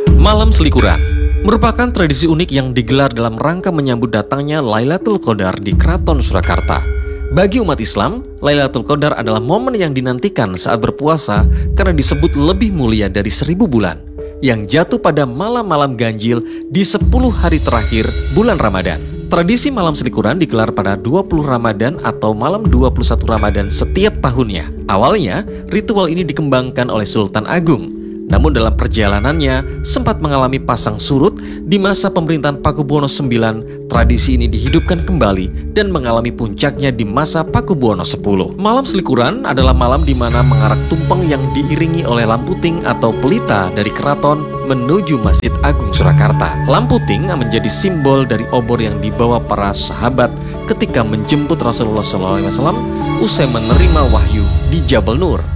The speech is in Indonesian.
Malam Selikuran merupakan tradisi unik yang digelar dalam rangka menyambut datangnya Lailatul Qadar di Keraton Surakarta. Bagi umat Islam, Lailatul Qadar adalah momen yang dinantikan saat berpuasa karena disebut lebih mulia dari 1000 bulan, yang jatuh pada malam-malam ganjil di 10 hari terakhir bulan Ramadan. Tradisi Malam Selikuran digelar pada 20 Ramadan atau malam 21 Ramadan setiap tahunnya. Awalnya, ritual ini dikembangkan oleh Sultan Agung. Namun dalam perjalanannya sempat mengalami pasang surut di masa pemerintahan Pakubuwono IX. Tradisi ini dihidupkan kembali dan mengalami puncaknya di masa Pakubuwono X. Malam Selikuran adalah malam di mana mengarak tumpeng yang diiringi oleh lamputing atau pelita dari keraton menuju Masjid Agung Surakarta. Lamputing menjadi simbol dari obor yang dibawa para sahabat ketika menjemput Rasulullah SAW usai menerima wahyu di Jabal Nur.